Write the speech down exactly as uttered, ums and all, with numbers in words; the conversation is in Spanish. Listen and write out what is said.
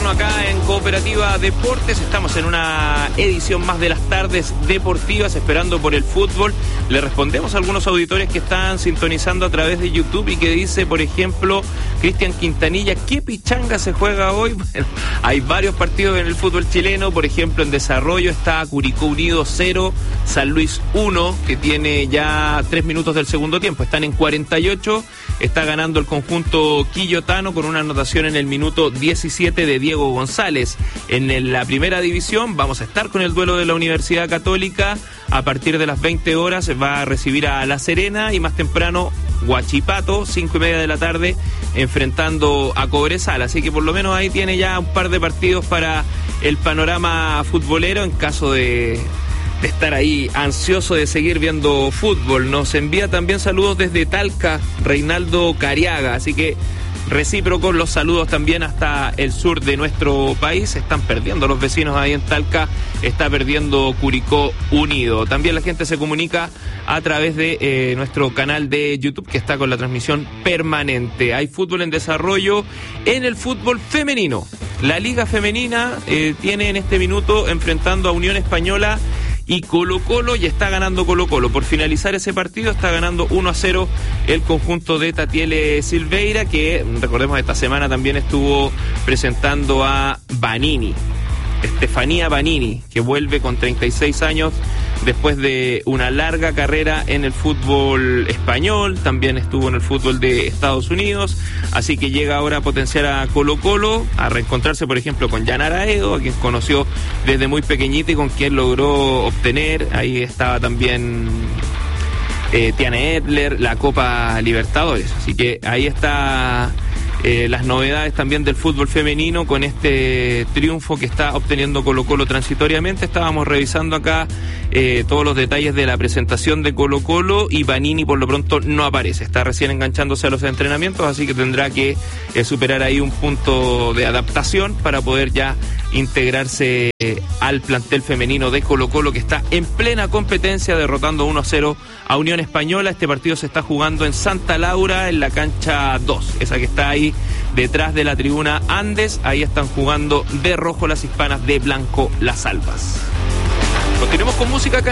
uno acá en Cooperativa Deportes. Estamos en una edición más de las tardes deportivas, esperando por el fútbol. Le respondemos a algunos auditores que están sintonizando a través de YouTube y que dice, por ejemplo, Cristian Quintanilla, ¿qué pichanga se juega hoy? Bueno, hay varios partidos en el fútbol chileno. Por ejemplo, en desarrollo está Curicó Unido cero, San Luis uno, que tiene ya tres minutos del segundo tiempo. Están en cuarenta y ocho. Está ganando el conjunto quillotano con una anotación en el minuto diecisiete de Diego González. En la primera división vamos a estar con el duelo de la Universidad Católica. A partir de las veinte horas va a recibir a La Serena y más temprano Huachipato, cinco y media de la tarde, enfrentando a Cobresal. Así que por lo menos ahí tiene ya un par de partidos para el panorama futbolero en caso de... de estar ahí ansioso de seguir viendo fútbol. Nos envía también saludos desde Talca, Reinaldo Cariaga, así que recíprocos los saludos también hasta el sur de nuestro país. Están perdiendo los vecinos ahí en Talca, está perdiendo Curicó Unido. También la gente se comunica a través de eh, nuestro canal de YouTube, que está con la transmisión permanente. Hay fútbol en desarrollo en el fútbol femenino. La Liga Femenina eh, tiene en este minuto enfrentando a Unión Española y Colo Colo, y está ganando Colo Colo. Por finalizar ese partido está ganando uno a cero el conjunto de Tatiele Silveira, que recordemos esta semana también estuvo presentando a Vanini, Estefanía Vanini, que vuelve con treinta y seis años después de una larga carrera en el fútbol español. También estuvo en el fútbol de Estados Unidos, así que llega ahora a potenciar a Colo Colo, a reencontrarse por ejemplo con Yanara Edo, a quien conoció desde muy pequeñita y con quien logró obtener, ahí estaba también eh, Tiane Edler, la Copa Libertadores. Así que ahí está Eh, las novedades también del fútbol femenino con este triunfo que está obteniendo Colo Colo transitoriamente. Estábamos revisando acá eh, todos los detalles de la presentación de Colo Colo y Vanini por lo pronto no aparece, está recién enganchándose a los entrenamientos, así que tendrá que eh, superar ahí un punto de adaptación para poder ya integrarse eh, al plantel femenino de Colo Colo, que está en plena competencia, derrotando uno a cero a Unión Española. Este partido se está jugando en Santa Laura, en la cancha dos, esa que está ahí detrás de la tribuna Andes. Ahí están jugando de rojo las hispanas, de blanco las albas. Continuemos con música acá.